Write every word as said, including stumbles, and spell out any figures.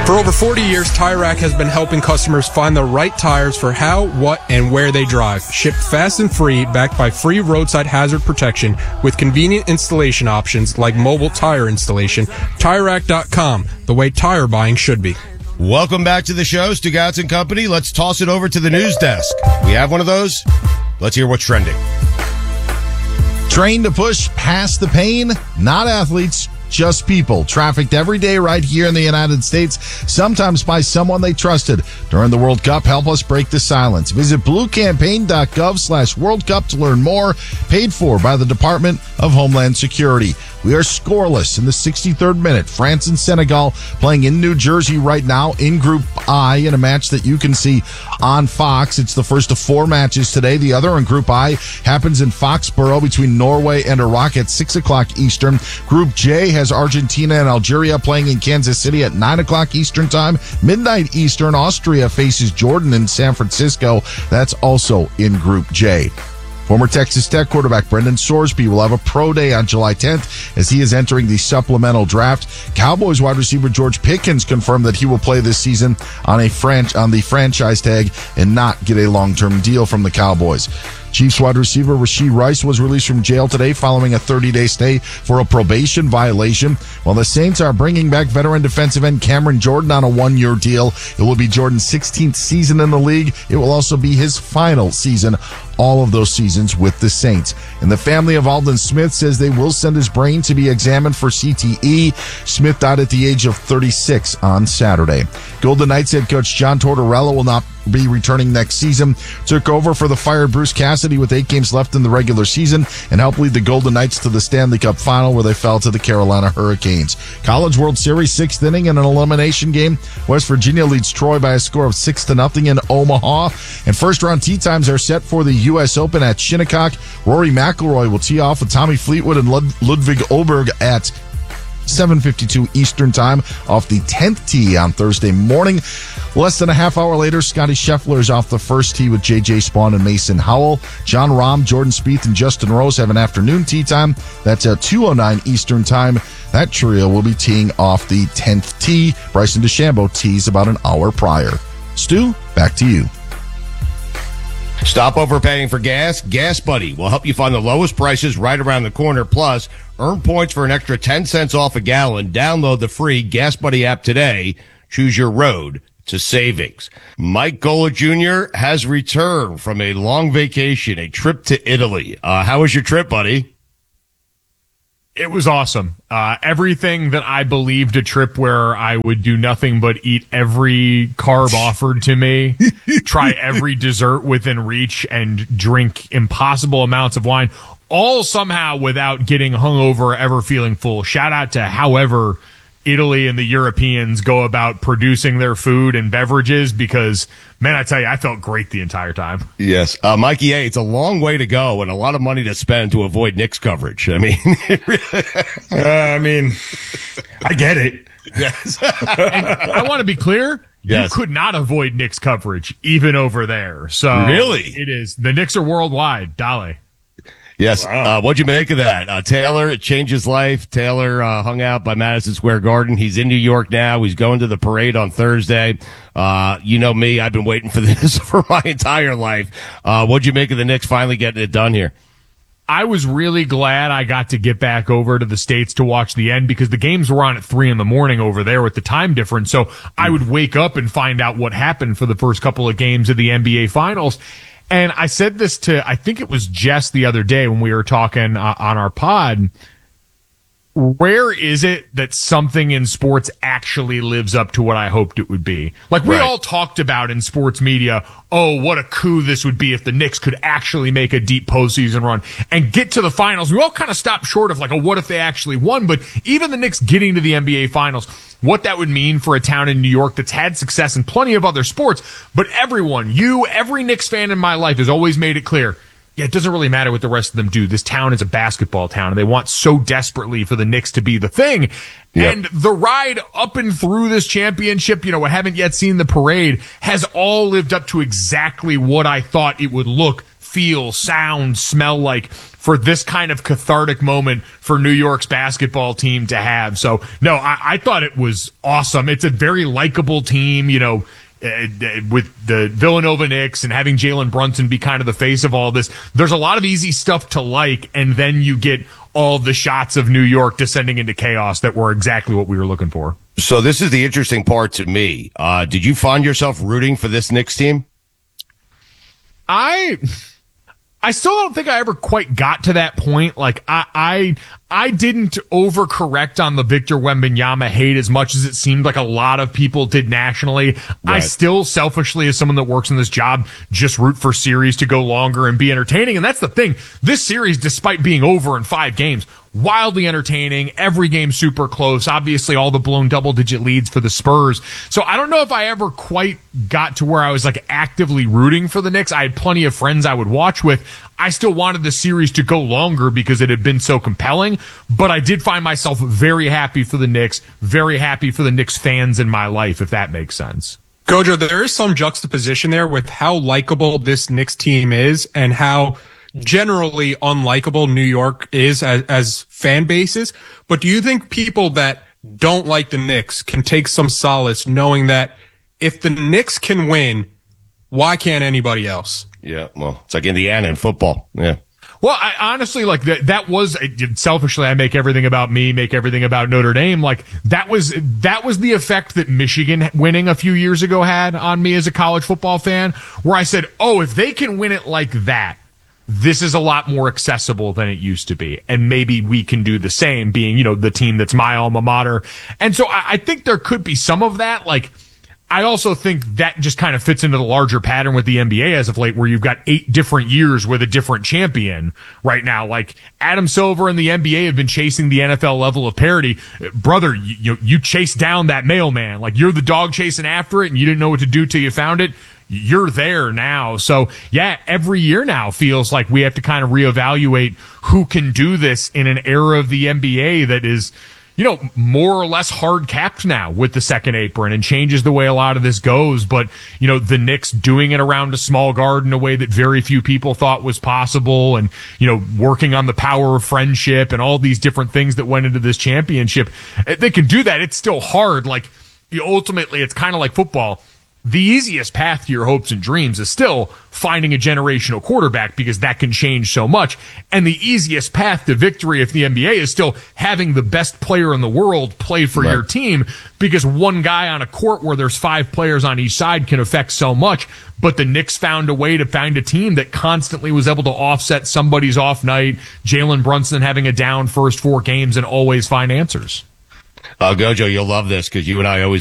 For over forty years, Tire Rack has been helping customers find the right tires for how, what, and where they drive. Shipped fast and free, backed by free roadside hazard protection with convenient installation options like mobile tire installation. Tire Rack dot com, the way tire buying should be. Welcome back to the show, Stugotz and Company. Let's toss it over to the news desk. We have one of those. Let's hear what's trending. Trained to push past the pain, not athletes, just people. Trafficked every day right here in the United States, sometimes by someone they trusted. During the World Cup, help us break the silence. Visit bluecampaign.gov slash World Cup to learn more. Paid for by the Department of Homeland Security. We are scoreless in the sixty-third minute. France and Senegal playing in New Jersey right now in Group I in a match that you can see on Fox. It's the first of four matches today. The other in Group I happens in Foxborough between Norway and Iraq at six o'clock Eastern. Group J has Argentina and Algeria playing in Kansas City at nine o'clock Eastern time. Midnight Eastern, Austria faces Jordan in San Francisco. That's also in Group J. Former Texas Tech quarterback Brendan Sorsby will have a pro day on July tenth as he is entering the supplemental draft. Cowboys wide receiver George Pickens confirmed that he will play this season on a fran- on the franchise tag and not get a long-term deal from the Cowboys. Chiefs wide receiver Rashee Rice was released from jail today following a thirty-day stay for a probation violation. While the Saints are bringing back veteran defensive end Cameron Jordan on a one-year deal. It will be Jordan's sixteenth season in the league. It will also be his final season, all of those seasons with the Saints. And the family of Aldon Smith says they will send his brain to be examined for C T E. Smith died at the age of thirty-six on Saturday. Golden Knights head coach John Tortorella will not be returning next season. Took over for the fired Bruce Cassidy with eight games left in the regular season and helped lead the Golden Knights to the Stanley Cup final where they fell to the Carolina Hurricanes. College World Series sixth inning in an elimination game. West Virginia leads Troy by a score of six to nothing in Omaha. And first round tee times are set for the U S Open at Shinnecock. Rory McIlroy will tee off with Tommy Fleetwood and Lud- Ludwig Oberg at seven fifty-two Eastern time off the tenth tee on Thursday morning. Less than a half hour later, Scotty Scheffler is off the first tee with J J Spawn and Mason Howell. John Rahm, Jordan Spieth, and Justin Rose have an afternoon tee time. That's at two oh nine Eastern time. That trio will be teeing off the tenth tee. Bryson DeChambeau tees about an hour prior. Stu, back to you. Stop overpaying for gas? Gas Buddy will help you find the lowest prices right around the corner. Plus, earn points for an extra ten cents off a gallon. Download the free Gas Buddy app today. Choose your road to savings. Mike Golic Junior has returned from a long vacation, a trip to Italy. Uh, how was your trip, buddy? It was awesome. Uh, everything that I believed a trip where I would do nothing but eat every carb offered to me, try every dessert within reach, and drink impossible amounts of wine, all somehow without getting hungover or ever feeling full. Shout out to however Italy and the Europeans go about producing their food and beverages, because, man, I tell you, I felt great the entire time. Yes. Uh, Mikey A., it's a long way to go and a lot of money to spend to avoid Knicks coverage. I mean, uh, I mean, I get it. Yes. And I want to be clear. Yes. You could not avoid Knicks coverage, even over there. So really, it is. The Knicks are worldwide. Dale. Yes. Wow. Uh, what'd you make of that? Uh, Taylor, it changed his life. Taylor uh, hung out by Madison Square Garden. He's in New York now. He's going to the parade on Thursday. Uh, you know me. I've been waiting for this for my entire life. Uh, what'd you make of the Knicks finally getting it done here? I was really glad I got to get back over to the States to watch the end, because the games were on at three in the morning over there with the time difference. So I would wake up and find out what happened for the first couple of games of the N B A Finals. And I said this to, I think it was Jess the other day when we were talking uh, on our pod. Rare is it that something in sports actually lives up to what I hoped it would be? Like, we Right. all talked about in sports media, oh, what a coup this would be if the Knicks could actually make a deep postseason run and get to the finals. We all kind of stopped short of like, oh, what if they actually won? But even the Knicks getting to the N B A Finals, what that would mean for a town in New York that's had success in plenty of other sports. But everyone, you, every Knicks fan in my life has always made it clear, yeah, it doesn't really matter what the rest of them do. This town is a basketball town, and they want so desperately for the Knicks to be the thing. Yep. And the ride up and through this championship, you know, I haven't yet seen the parade, has all lived up to exactly what I thought it would look, feel, sound, smell like for this kind of cathartic moment for New York's basketball team to have. So, no, I, I thought it was awesome. It's a very likable team, you know, uh, with the Villanova Knicks and having Jalen Brunson be kind of the face of all this. There's a lot of easy stuff to like, and then you get all the shots of New York descending into chaos that were exactly what we were looking for. So this is the interesting part to me. Uh, did you find yourself rooting for this Knicks team? I, I still don't think I ever quite got to that point. Like I, I, I didn't overcorrect on the Victor Wembanyama hate as much as it seemed like a lot of people did nationally. Right. I still selfishly, as someone that works in this job, just root for series to go longer and be entertaining. And that's the thing. This series, despite being over in five games, wildly entertaining, every game super close, obviously all the blown double digit leads for the Spurs. So I don't know if I ever quite got to where I was like actively rooting for the Knicks. I had plenty of friends I would watch with. I still wanted the series to go longer because it had been so compelling, but I did find myself very happy for the Knicks, very happy for the Knicks fans in my life, if that makes sense. Gojo, there is some juxtaposition there with how likable this Knicks team is and how generally unlikable New York is as, as fan bases. But do you think people that don't like the Knicks can take some solace knowing that if the Knicks can win, why can't anybody else? Yeah, well, it's like Indiana in football. Yeah. Well, I honestly, like, that, that was, selfishly, I make everything about me, make everything about Notre Dame. Like, that was, that was the effect that Michigan winning a few years ago had on me as a college football fan, where I said, oh, if they can win it like that, this is a lot more accessible than it used to be. And maybe we can do the same, being, you know, the team that's my alma mater. And so I, I think there could be some of that. Like, I also think that just kind of fits into the larger pattern with the N B A as of late, where you've got eight different years with a different champion right now. Like, Adam Silver and the N B A have been chasing the N F L level of parity. Brother, you, you, you chased down that mailman. Like, you're the dog chasing after it and you didn't know what to do till you found it. You're there now. So yeah, every year now feels like we have to kind of reevaluate who can do this in an era of the N B A that is, you know, more or less hard capped now with the second apron, and changes the way a lot of this goes. But, you know, the Knicks doing it around a small guard in a way that very few people thought was possible, and, you know, working on the power of friendship and all these different things that went into this championship. They can do that. It's still hard. Like, ultimately, it's kind of like football. The easiest path to your hopes and dreams is still finding a generational quarterback, because that can change so much. And the easiest path to victory if the N B A is still having the best player in the world play for right. your team, because one guy on a court where there's five players on each side can affect so much. But the Knicks found a way to find a team that constantly was able to offset somebody's off night, Jalen Brunson having a down first four games, and always find answers. Uh, Gojo, you'll love this, because you and I always